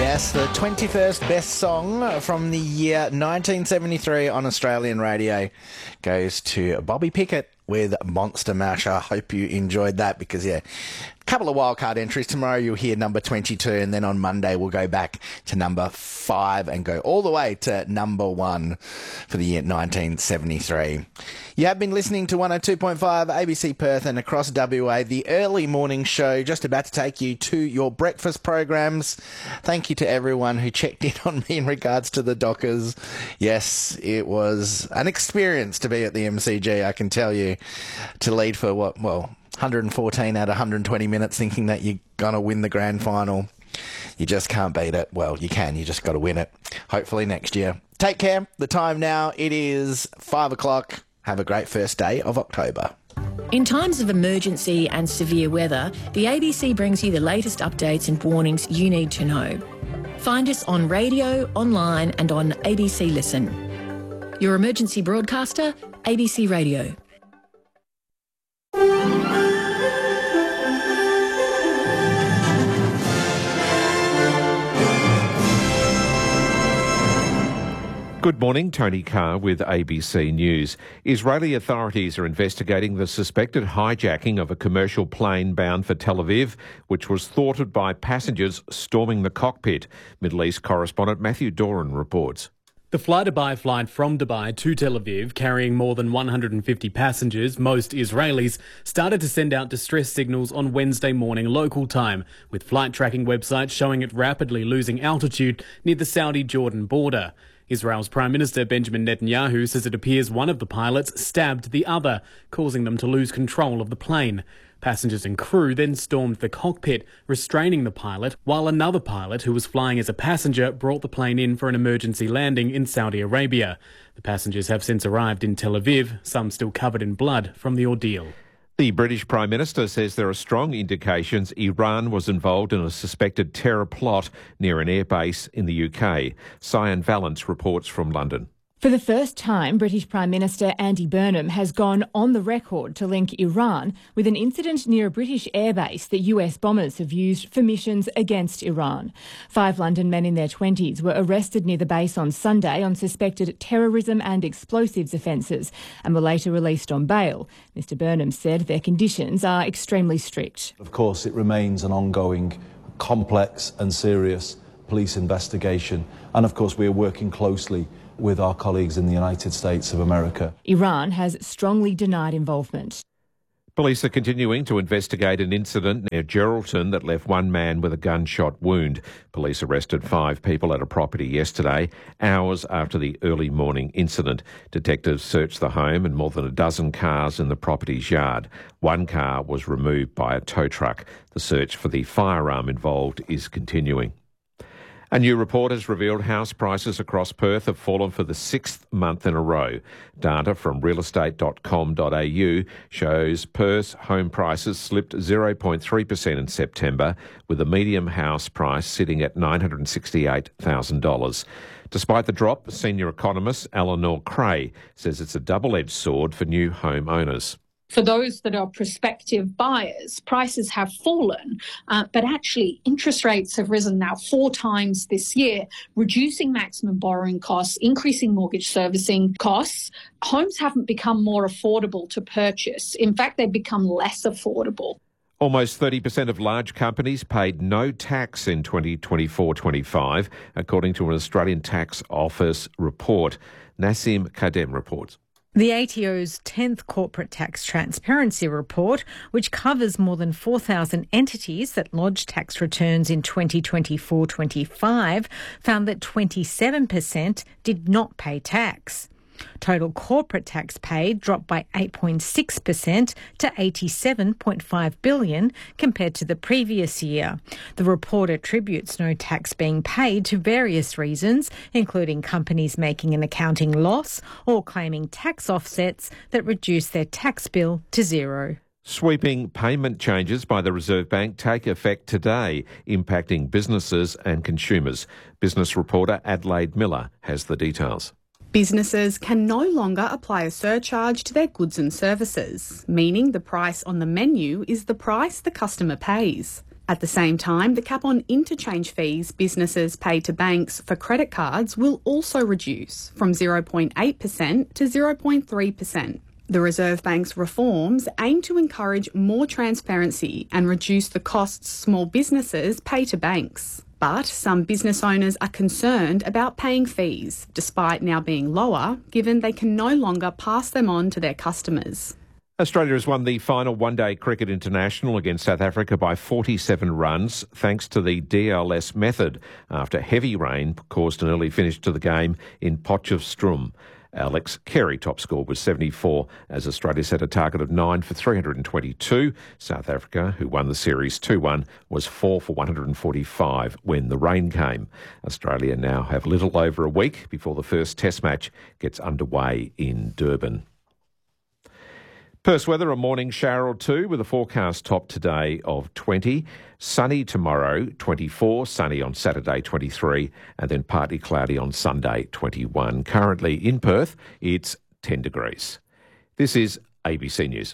Yes, the 21st best song from the year 1973 on Australian radio goes to Bobby Pickett with Monster Mash. I hope you enjoyed that because, a couple of wildcard entries. Tomorrow you'll hear number 22 and then on Monday we'll go back to number 5 and go all the way to number 1 for the year 1973. You have been listening to 102.5 ABC Perth and across WA, the early morning show, just about to take you to your breakfast programs. Thank you to everyone who checked in on me in regards to the Dockers. Yes, it was an experience to be at the MCG, I can tell you, to lead for 114 out of 120 minutes thinking that you're going to win the grand final. You just can't beat it. Well, you can. You just got to win it. Hopefully next year. Take care. The time now, it is 5 o'clock. Have a great first day of October. In times of emergency and severe weather, the ABC brings you the latest updates and warnings you need to know. Find us on radio, online and on ABC Listen. Your emergency broadcaster, ABC Radio. Good morning, Tony Carr with ABC News. Israeli authorities are investigating the suspected hijacking of a commercial plane bound for Tel Aviv, which was thwarted by passengers storming the cockpit. Middle East correspondent Matthew Doran reports. The fly-to-buy flight from Dubai to Tel Aviv, carrying more than 150 passengers, most Israelis, started to send out distress signals on Wednesday morning local time, with flight tracking websites showing it rapidly losing altitude near the Saudi-Jordan border. Israel's Prime Minister Benjamin Netanyahu says it appears one of the pilots stabbed the other, causing them to lose control of the plane. Passengers and crew then stormed the cockpit, restraining the pilot, while another pilot who was flying as a passenger brought the plane in for an emergency landing in Saudi Arabia. The passengers have since arrived in Tel Aviv, some still covered in blood from the ordeal. The British Prime Minister says there are strong indications Iran was involved in a suspected terror plot near an airbase in the UK. Cyan Valance reports from London. For the first time, British Prime Minister Andy Burnham has gone on the record to link Iran with an incident near a British airbase that US bombers have used for missions against Iran. 5 London men in their 20s were arrested near the base on Sunday on suspected terrorism and explosives offences and were later released on bail. Mr Burnham said their conditions are extremely strict. Of course, it remains an ongoing, complex and serious police investigation. And of course, we are working closely with our colleagues in the United States of America. Iran has strongly denied involvement. Police are continuing to investigate an incident near Geraldton that left one man with a gunshot wound. Police arrested 5 people at a property yesterday, hours after the early morning incident. Detectives searched the home and more than a dozen cars in the property's yard. One car was removed by a tow truck. The search for the firearm involved is continuing. A new report has revealed house prices across Perth have fallen for the 6th month in a row. Data from realestate.com.au shows Perth's home prices slipped 0.3% in September, with the median house price sitting at $968,000. Despite the drop, senior economist Eleanor Cray says it's a double-edged sword for new home owners. For those that are prospective buyers, prices have fallen, but actually interest rates have risen now 4 times this year, reducing maximum borrowing costs, increasing mortgage servicing costs. Homes haven't become more affordable to purchase. In fact, they've become less affordable. Almost 30% of large companies paid no tax in 2024-25, according to an Australian Tax Office report. Nassim Kadem reports. The ATO's 10th Corporate Tax Transparency Report, which covers more than 4,000 entities that lodged tax returns in 2024-25, found that 27% did not pay tax. Total corporate tax paid dropped by 8.6% to $87.5 billion compared to the previous year. The report attributes no tax being paid to various reasons, including companies making an accounting loss or claiming tax offsets that reduce their tax bill to zero. Sweeping payment changes by the Reserve Bank take effect today, impacting businesses and consumers. Business reporter Adelaide Miller has the details. Businesses can no longer apply a surcharge to their goods and services, meaning the price on the menu is the price the customer pays. At the same time, the cap on interchange fees businesses pay to banks for credit cards will also reduce from 0.8% to 0.3%. The Reserve Bank's reforms aim to encourage more transparency and reduce the costs small businesses pay to banks. But some business owners are concerned about paying fees, despite now being lower, given they can no longer pass them on to their customers. Australia has won the final one-day cricket international against South Africa by 47 runs, thanks to the DLS method, after heavy rain caused an early finish to the game in Potchefstroom. Alex Carey top score was 74 as Australia set a target of 9 for 322. South Africa, who won the series 2-1, was 4 for 145 when the rain came. Australia now have a little over a week before the first test match gets underway in Durban. Perth weather, a morning shower or two with a forecast top today of 20. Sunny tomorrow, 24. Sunny on Saturday, 23. And then partly cloudy on Sunday, 21. Currently in Perth, it's 10 degrees. This is ABC News.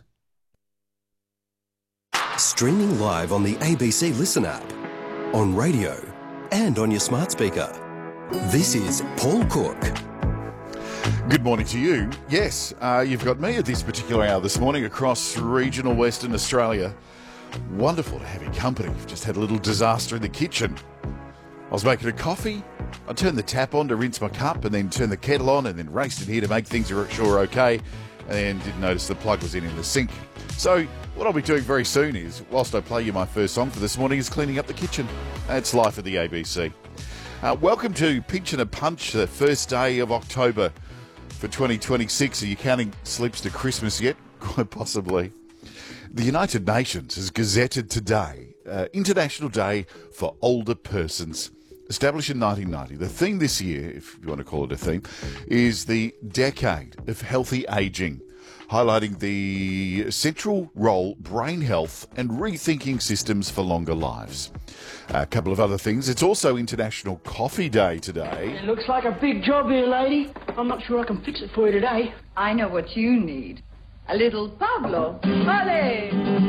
Streaming live on the ABC Listen app, on radio and on your smart speaker. This is Paul Cook. Good morning to you. Yes, you've got me at this particular hour this morning across regional Western Australia. Wonderful to have your company. We've just had a little disaster in the kitchen. I was making a coffee. I turned the tap on to rinse my cup and then turned the kettle on and then raced in here to make things sure okay, and then didn't notice the plug was in the sink. So what I'll be doing very soon is, whilst I play you my first song for this morning, is cleaning up the kitchen. That's life at the ABC. Welcome to Pinch and a Punch, the first day of October for 2026. Are you counting sleeps to Christmas yet? Quite possibly. The United Nations has gazetted today International Day for Older Persons. Established in 1990, the theme this year, if you want to call it a theme, is the Decade of Healthy Aging, highlighting the central role brain health and rethinking systems for longer lives. A couple of other things. It's also International Coffee Day today. It looks like a big job here, lady. I'm not sure I can fix it for you today. I know what you need. A little Pablo. Vale!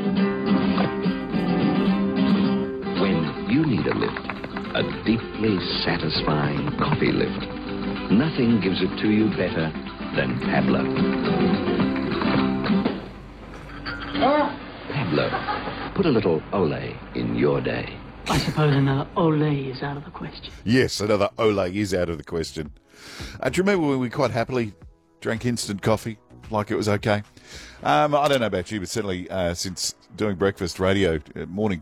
When you need a lift, a deeply satisfying coffee lift, nothing gives it to you better than Pablo. Pablo, put a little Olé in your day. I suppose another Olé is out of the question. Yes, another Olé is out of the question. Do you remember when we quite happily drank instant coffee like it was okay? I don't know about you, but certainly since doing breakfast radio, morning